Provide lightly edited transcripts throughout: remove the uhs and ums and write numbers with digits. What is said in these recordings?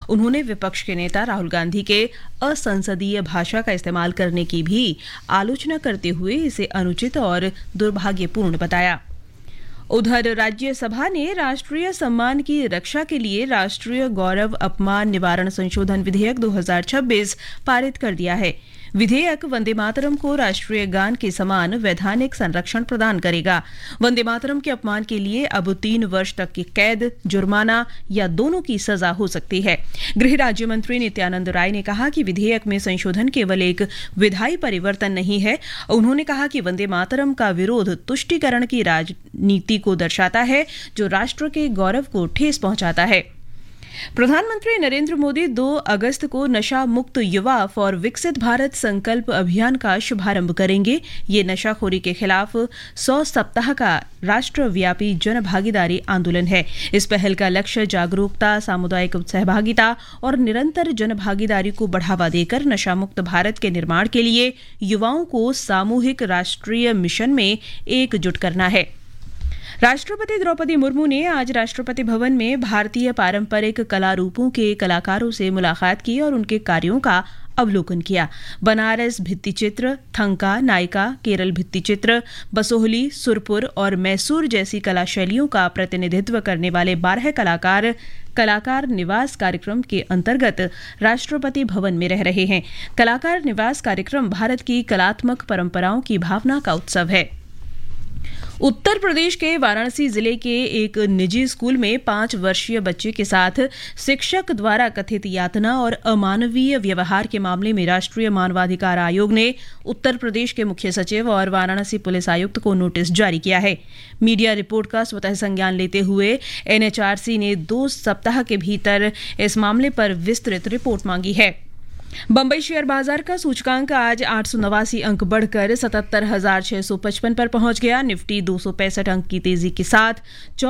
उन्होंने विपक्ष के नेता राहुल गांधी के असंसदीय भाषा का इस्तेमाल करने की भी आलोचना करते हुए इसे अनुचित और दुर्भाग्यपूर्ण बताया। उधर राज्यसभा ने राष्ट्रीय सम्मान की रक्षा के लिए राष्ट्रीय गौरव अपमान निवारण संशोधन विधेयक 2026 पारित कर दिया है। विधेयक वंदे मातरम को राष्ट्रीय गान के समान वैधानिक संरक्षण प्रदान करेगा। वंदे मातरम के अपमान के लिए अब 3 वर्ष तक की कैद, जुर्माना या दोनों की सजा हो सकती है। गृह राज्य मंत्री नित्यानंद राय ने कहा कि विधेयक में संशोधन केवल एक विधायी परिवर्तन नहीं है। उन्होंने कहा कि वंदे मातरम का विरोध तुष्टीकरण की राजनीति को दर्शाता है, जो राष्ट्र के गौरव को ठेस पहुंचाता है। प्रधानमंत्री नरेंद्र मोदी 2 अगस्त को नशा मुक्त युवा फॉर विकसित भारत संकल्प अभियान का शुभारंभ करेंगे। ये नशाखोरी के खिलाफ 100 सप्ताह का राष्ट्रव्यापी जन भागीदारी आंदोलन है। इस पहल का लक्ष्य जागरूकता, सामुदायिक सहभागिता और निरंतर जन भागीदारी को बढ़ावा देकर नशा मुक्त भारत के निर्माण के लिए युवाओं को सामूहिक राष्ट्रीय मिशन में एकजुट करना है। राष्ट्रपति द्रौपदी मुर्मू ने आज राष्ट्रपति भवन में भारतीय पारंपरिक कला रूपों के कलाकारों से मुलाकात की और उनके कार्यों का अवलोकन किया। बनारस भित्तिचित्र, थंका, नायका, केरल भित्तिचित्र, बसोहली, सुरपुर और मैसूर जैसी कला शैलियों का प्रतिनिधित्व करने वाले 12 कलाकार निवास कार्यक्रम के अंतर्गत राष्ट्रपति भवन में रह रहे हैं। कलाकार निवास कार्यक्रम भारत की कलात्मक परंपराओं की भावना का उत्सव है। उत्तर प्रदेश के वाराणसी जिले के एक निजी स्कूल में 5 वर्षीय बच्चे के साथ शिक्षक द्वारा कथित यातना और अमानवीय व्यवहार के मामले में राष्ट्रीय मानवाधिकार आयोग ने उत्तर प्रदेश के मुख्य सचिव और वाराणसी पुलिस आयुक्त को नोटिस जारी किया है। मीडिया रिपोर्ट का स्वतः संज्ञान लेते हुए एनएचआरसी ने 2 सप्ताह के भीतर इस मामले पर विस्तृत रिपोर्ट मांगी है। बंबई शेयर बाजार का सूचकांक आज 889 अंक बढ़कर 77,655 पर पहुंच गया। निफ्टी 265 अंक की तेजी के साथ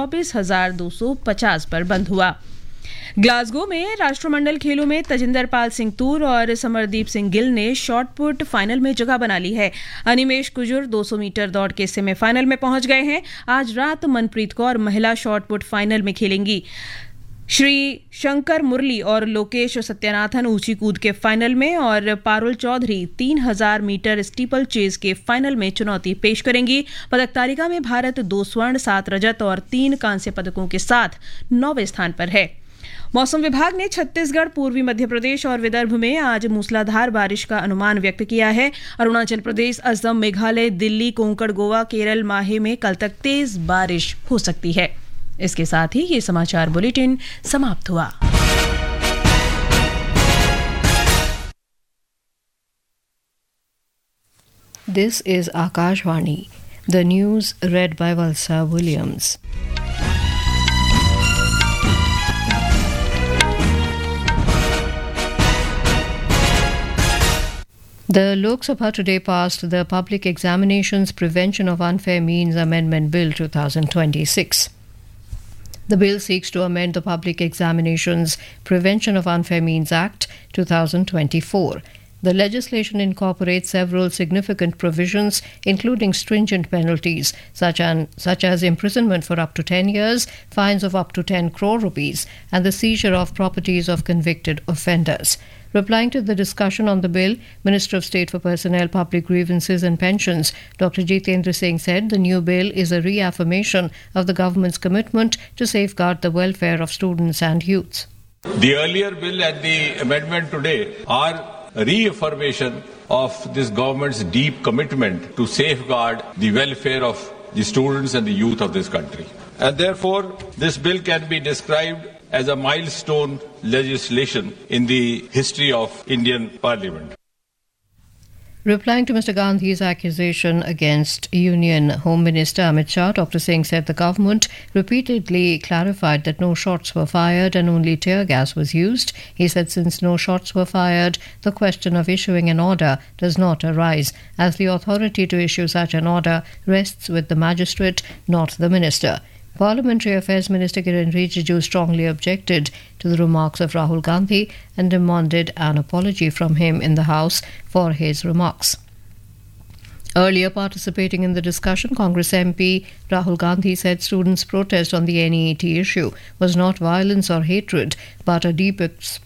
24,250 पर बंद हुआ। ग्लासगो में राष्ट्रमंडल खेलों में तजिंदर पाल सिंह तूर और समरदीप सिंह गिल ने शॉटपुट फाइनल में जगह बना ली है। अनिमेश कुजूर 200 मीटर दौड़ के सेमीफाइनल में पहुंच गए हैं। आज रात मनप्रीत कौर महिला शॉटपुट फाइनल में खेलेंगी। श्री शंकर मुरली और लोकेश सत्यानाथन ऊंची कूद के फाइनल में और Parul Chaudhary 3000 metre steeple chase के फाइनल में चुनौती पेश करेंगी। पदक तालिका में भारत 2 स्वर्ण, 7 रजत और 3 कांस्य पदकों के साथ 9वें स्थान पर है। मौसम विभाग ने छत्तीसगढ़, पूर्वी मध्य प्रदेश और विदर्भ में आज मूसलाधार बारिश का अनुमान व्यक्त किया है। अरुणाचल प्रदेश, असम, मेघालय, दिल्ली, कोंकण, गोवा, केरल, माहे में कल तक तेज बारिश हो सकती है। इसके साथ ही ये समाचार बुलेटिन समाप्त हुआ। This is Akashvani. The news read by Valsa Williams. The Lok Sabha today passed the Public Examinations Prevention of Unfair Means Amendment Bill 2026. The bill seeks to amend the Public Examinations Prevention of Unfair Means Act 2024. The legislation incorporates several significant provisions, including stringent penalties such as imprisonment for up to 10 years, fines of up to 10 crore rupees, and the seizure of properties of convicted offenders. Replying to the discussion on the bill, Minister of State for Personnel, Public Grievances and Pensions, Dr. Jitendra Singh said the new bill is a reaffirmation of the government's commitment to safeguard the welfare of students and youths. The earlier bill and the amendment today are a reaffirmation of this government's deep commitment to safeguard the welfare of the students and the youth of this country. And therefore, this bill can be described as a milestone legislation in the history of Indian Parliament. Replying to Mr. Gandhi's accusation against Union Home Minister Amit Shah, Dr. Singh said the government repeatedly clarified that no shots were fired and only tear gas was used. He said since no shots were fired, the question of issuing an order does not arise, as the authority to issue such an order rests with the magistrate, not the minister. Parliamentary Affairs Minister Kiren Rijiju strongly objected to the remarks of Rahul Gandhi and demanded an apology from him in the House for his remarks. Earlier participating in the discussion, Congress MP Rahul Gandhi said students' protest on the NEET issue was not violence or hatred, but a deep